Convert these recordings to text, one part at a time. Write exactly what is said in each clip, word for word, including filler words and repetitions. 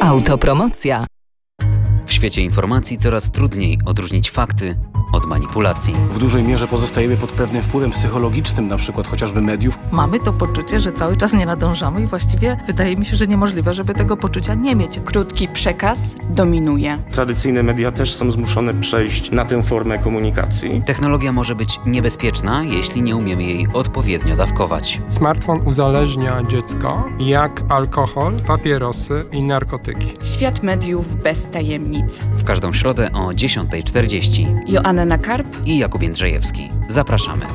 Autopromocja. W świecie informacji coraz trudniej odróżnić fakty od manipulacji. W dużej mierze pozostajemy pod pewnym wpływem psychologicznym, na przykład chociażby mediów. Mamy to poczucie, że cały czas nie nadążamy i właściwie wydaje mi się, że niemożliwe, żeby tego poczucia nie mieć. Krótki przekaz dominuje. Tradycyjne media też są zmuszone przejść na tę formę komunikacji. Technologia może być niebezpieczna, jeśli nie umiemy jej odpowiednio dawkować. Smartfon uzależnia dziecko jak alkohol, papierosy i narkotyki. Świat mediów bez tajemnic. W każdą środę o dziesiąta czterdzieści. Joanna Karp i Jakub Jędrzejewski. Zapraszamy.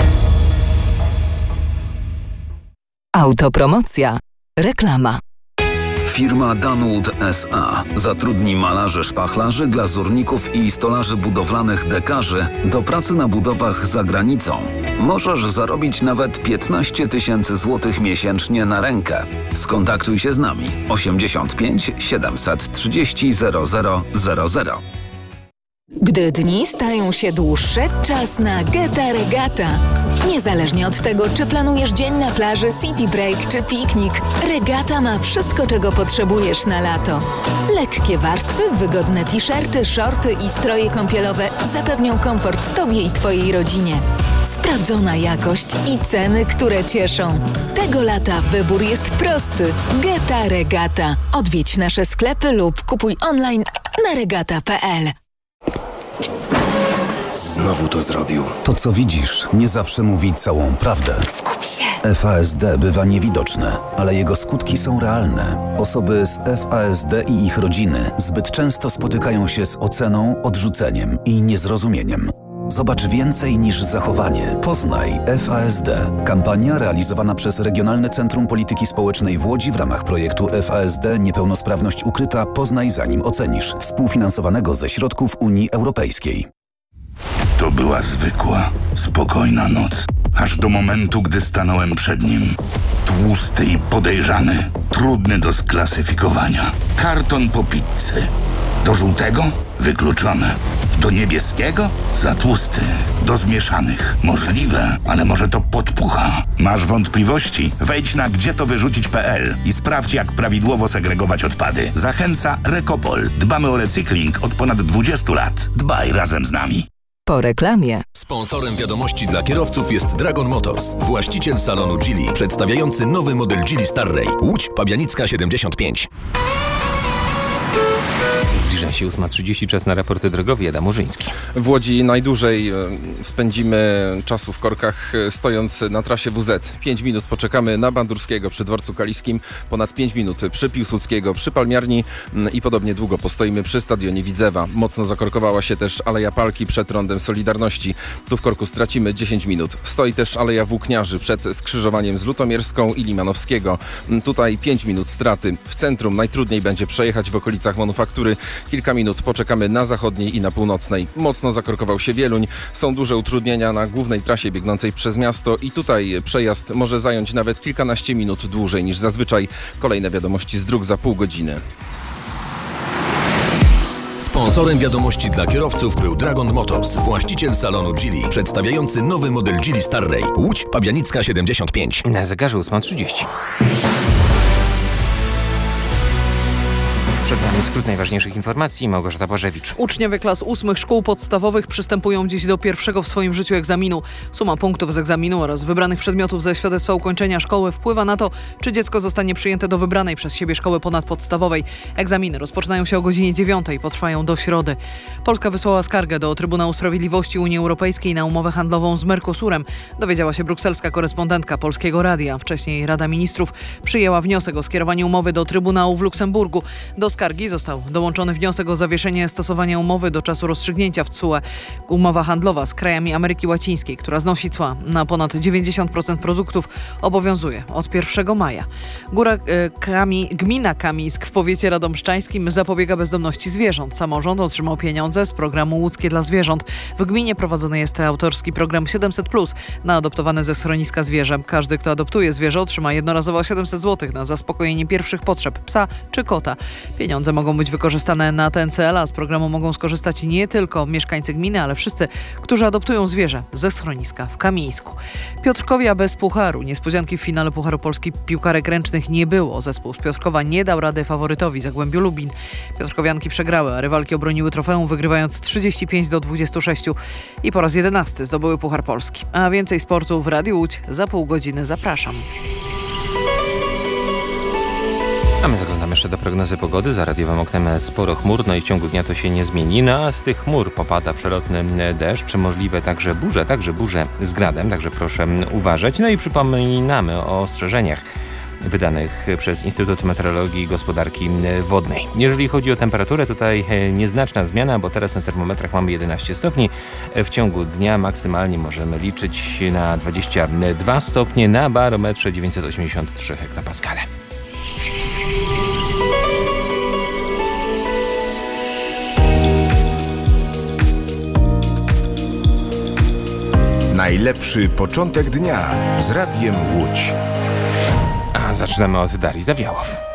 Autopromocja. Reklama. Firma Danwood S A zatrudni malarzy, szpachlarzy, glazurników i stolarzy budowlanych dekarzy do pracy na budowach za granicą. Możesz zarobić nawet piętnaście tysięcy złotych miesięcznie na rękę. Skontaktuj się z nami. osiemdziesiąt pięć siedemset trzydzieści zero zero zero zero. Gdy dni stają się dłuższe, czas na Geta Regata. Niezależnie od tego, czy planujesz dzień na plaży, city break czy piknik, Regata ma wszystko, czego potrzebujesz na lato. Lekkie warstwy, wygodne t-shirty, shorty i stroje kąpielowe zapewnią komfort Tobie i Twojej rodzinie. Sprawdzona jakość i ceny, które cieszą. Tego lata wybór jest prosty. Geta Regata. Odwiedź nasze sklepy lub kupuj online na regata kropka pe el. Znowu to zrobił. To, co widzisz, nie zawsze mówi całą prawdę. Skup się. F A S D bywa niewidoczne, ale jego skutki są realne. Osoby z F A S D i ich rodziny zbyt często spotykają się z oceną, odrzuceniem i niezrozumieniem. Zobacz więcej niż zachowanie. Poznaj F A S D. Kampania realizowana przez Regionalne Centrum Polityki Społecznej w Łodzi w ramach projektu F A S D Niepełnosprawność ukryta. Poznaj zanim ocenisz. Współfinansowanego ze środków Unii Europejskiej. To była zwykła, spokojna noc. Aż do momentu, gdy stanąłem przed nim. Tłusty i podejrzany. Trudny do sklasyfikowania. Karton po pizzy. Do żółtego? Wykluczone. Do niebieskiego? Za tłusty. Do zmieszanych. Możliwe, ale może to podpucha. Masz wątpliwości? Wejdź na gdzie to wyrzucić kropka pe el i sprawdź, jak prawidłowo segregować odpady. Zachęca Recopol. Dbamy o recykling od ponad dwudziestu lat. Dbaj razem z nami. Po reklamie. Sponsorem wiadomości dla kierowców jest Dragon Motors, właściciel salonu Geely, przedstawiający nowy model Geely Starray. Łódź Pabianicka siedemdziesiąt pięć. Zbliża się ósma trzydzieści, czas na raporty drogowe. Adam Murzyński. W Łodzi najdłużej spędzimy czasu w korkach stojąc na trasie W Z. pięć minut poczekamy na Bandurskiego przy dworcu kaliskim, ponad pięć minut przy Piłsudskiego, przy Palmiarni i podobnie długo postoimy przy stadionie Widzewa. Mocno zakorkowała się też Aleja Palki przed Rondem Solidarności. Tu w korku stracimy dziesięć minut. Stoi też Aleja Włókniarzy przed skrzyżowaniem z Lutomierską i Limanowskiego. Tutaj pięć minut straty. W centrum najtrudniej będzie przejechać w okolicach Manufaktury. Kilka minut poczekamy na zachodniej i na północnej. Mocno zakorkował się Wieluń. Są duże utrudnienia na głównej trasie biegnącej przez miasto i tutaj przejazd może zająć nawet kilkanaście minut dłużej niż zazwyczaj. Kolejne wiadomości z dróg za pół godziny. Sponsorem wiadomości dla kierowców był Dragon Motors, właściciel salonu Geely, przedstawiający nowy model Geely Starray. Łódź Pabianicka siedemdziesiąt pięć. Na zegarze ósma trzydzieści. Przed nami skrót najważniejszych informacji. Małgorzata Bożewicz. Uczniowie klas ósmych szkół podstawowych przystępują dziś do pierwszego w swoim życiu egzaminu. Suma punktów z egzaminu oraz wybranych przedmiotów ze świadectwa ukończenia szkoły wpływa na to, czy dziecko zostanie przyjęte do wybranej przez siebie szkoły ponadpodstawowej. Egzaminy rozpoczynają się o godzinie dziewiątej i potrwają do środy. Polska wysłała skargę do Trybunału Sprawiedliwości Unii Europejskiej na umowę handlową z Mercosurem. Dowiedziała się brukselska korespondentka Polskiego Radia. Wcześniej Rada Ministrów przyjęła wniosek o skierowanie umowy do Trybunału w Luksemburgu. Do skargi został dołączony wniosek o zawieszenie stosowania umowy do czasu rozstrzygnięcia w T S U E. Umowa handlowa z krajami Ameryki Łacińskiej, która znosi cła na ponad dziewięćdziesiąt procent produktów, obowiązuje od pierwszego maja. Góra, e, Kami, gmina Kamińsk w powiecie radomszczańskim zapobiega bezdomności zwierząt. Samorząd otrzymał pieniądze z programu Łódzkie dla Zwierząt. W gminie prowadzony jest autorski program siedemset plus na adoptowane ze schroniska zwierzę. Każdy, kto adoptuje zwierzę, otrzyma jednorazowo siedemset złotych na zaspokojenie pierwszych potrzeb psa czy kota. Pieniądze mogą mogą być wykorzystane na ten cel, a z programu mogą skorzystać nie tylko mieszkańcy gminy, ale wszyscy, którzy adoptują zwierzę ze schroniska w Kamieńsku. Piotrkowia bez pucharu. Niespodzianki w finale Pucharu Polski piłkarek ręcznych nie było. Zespół z Piotrkowa nie dał rady faworytowi Zagłębiu Lubin. Piotrkowianki przegrały, a rywalki obroniły trofeum, wygrywając trzydzieści pięć do dwudziestu sześciu i po raz jedenasty zdobyły Puchar Polski. A więcej sportu w Radiu Łódź za pół godziny. Zapraszam. A my zaglądamy jeszcze do prognozy pogody. Za radiowym oknem sporo chmur, no i w ciągu dnia to się nie zmieni. No a z tych chmur popada przelotny deszcz, możliwe także burze, także burze z gradem, także proszę uważać. No i przypominamy o ostrzeżeniach wydanych przez Instytut Meteorologii i Gospodarki Wodnej. Jeżeli chodzi o temperaturę, tutaj nieznaczna zmiana, bo teraz na termometrach mamy jedenaście stopni. W ciągu dnia maksymalnie możemy liczyć na dwadzieścia dwa stopnie, na barometrze dziewięćset osiemdziesiąt trzy hektopaskale. Najlepszy początek dnia z Radiem Łódź. A zaczynamy od Darii Zawiałow.